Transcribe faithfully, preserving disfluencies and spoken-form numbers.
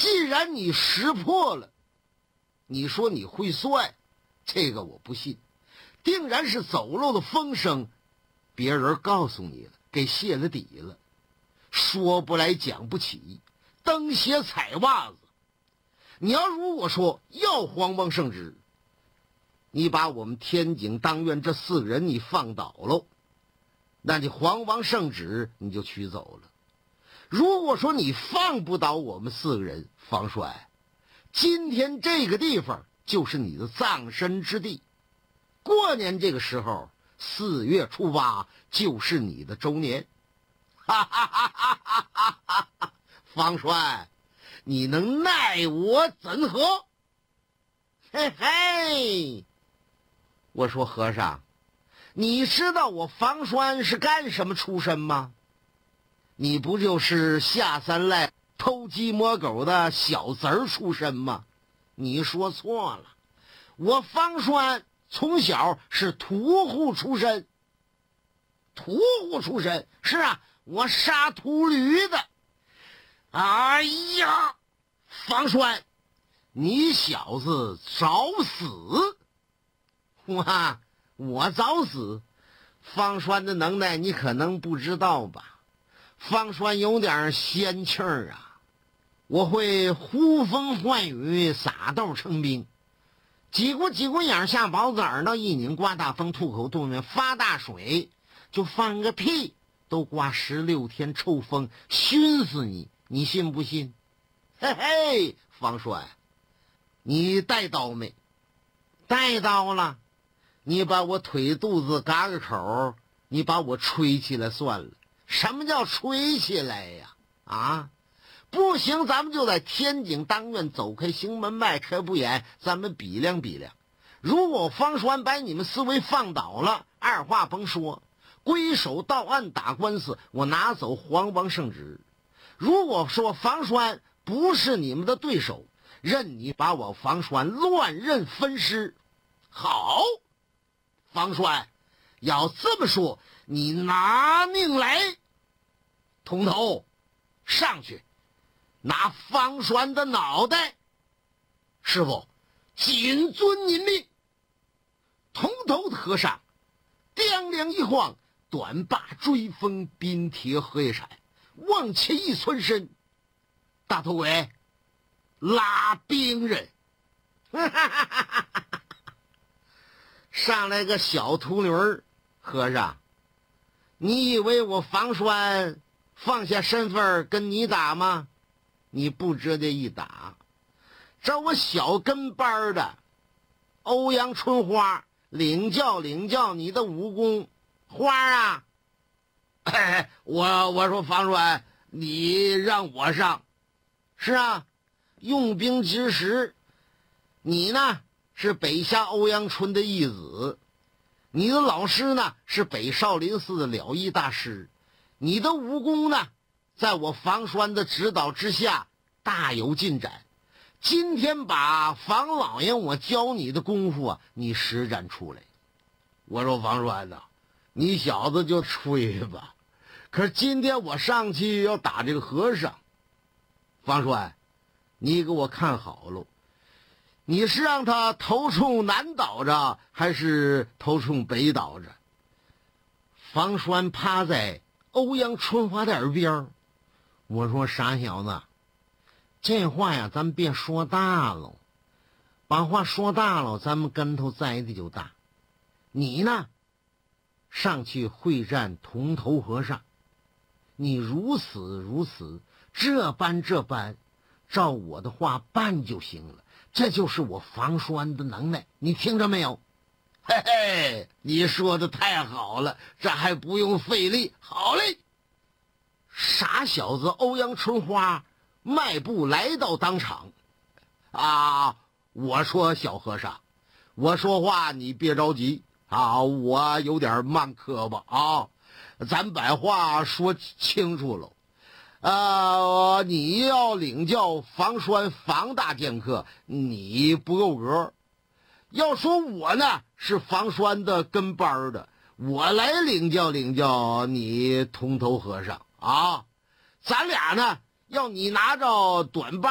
既然你识破了，你说你会算，这个我不信，定然是走漏的风声，别人告诉你了，给泄了底了，说不来讲不起，蹬鞋踩袜子。你要如果说要皇王圣旨，你把我们天井当院这四个人你放倒喽，那你皇王圣旨你就取走了。如果说你放不倒我们四个人，方帅，今天这个地方就是你的葬身之地，过年这个时候四月初八就是你的周年。哈哈哈哈哈哈哈哈！方帅，你能奈我怎何？嘿嘿！我说和尚，你知道我房栓是干什么出身吗？你不就是下三滥偷鸡摸狗的小贼儿出身吗？你说错了，我房栓从小是屠户出身。屠户出身？是啊，我杀秃驴的。哎呀，房栓，你小子找死！哇，我找死？方栓的能耐你可能不知道吧？方栓有点仙气儿啊，我会呼风唤雨，撒豆成兵，挤咕挤咕眼下包子，耳朵一拧刮大风，吐口唾沫发大水，就放个屁都刮十六天臭风，熏死你，你信不信？嘿嘿，方栓，你带刀没？带刀了。你把我腿肚子嘎个口，你把我吹起来算了。什么叫吹起来呀？啊，不行，咱们就在天井当院走开行门迈开不远，咱们比量比量。如果方栓把你们四位放倒了，二话甭说，归手到案打官司，我拿走皇王圣旨。如果说方栓不是你们的对手，任你把我方栓乱刃分尸。好，方栓，要这么说，你拿命来！通头，上去，拿方栓的脑袋。师傅，谨遵您命。通头的和尚，掂量一晃，短把追风，冰铁荷叶铲，往前一窜身。大头鬼，拉兵人。上来个小秃驴儿，和尚，你以为我方栓放下身份跟你打吗？你不值得一打。这我小跟班的欧阳春花领教领教你的武功。花啊，哎，我我说方栓，你让我上。是啊，用兵之时，你呢是北下欧阳春的义子，你的老师呢是北少林寺的了义大师，你的武功呢在我房栓的指导之下大有进展。今天把房老爷我教你的功夫啊，你施展出来。我说房栓呐，你小子就吹吧，可是今天我上去要打这个和尚。方栓，你给我看好了，你是让他头冲南倒着，还是头冲北倒着？方栓趴在欧阳春花的耳边，我说傻小子，这话呀咱们别说大了，把话说大了，咱们跟头栽的就大。你呢上去会战铜头和尚，你如此如此，这般这般，照我的话办就行了。这就是我房栓的能耐，你听着没有？嘿嘿，你说的太好了，这还不用费力。好嘞！傻小子欧阳春花迈步来到当场。啊，我说小和尚，我说话你别着急啊，我有点慢磕巴啊，咱把话说清楚了。呃，你要领教房栓房大剑客，你不够格。要说我呢是房栓的跟班的，我来领教领教你铜头和尚啊。咱俩呢，要你拿着短棒